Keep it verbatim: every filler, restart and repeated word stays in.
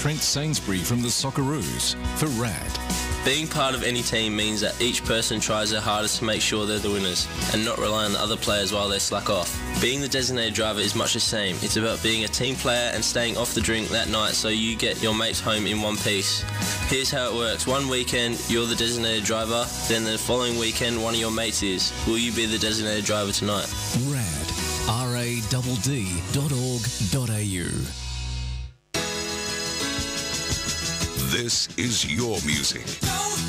Trent Sainsbury from the Socceroos for R A D. Being part of any team means that each person tries their hardest to make sure they're the winners and not rely on the other players while they slack off. Being the designated driver is much the same. It's about being a team player and staying off the drink that night so you get your mates home in one piece. Here's how it works. One weekend, you're the designated driver, then the following weekend, one of your mates is. Will you be the designated driver tonight? R A D. R A D D dot org dot A U. This is your music.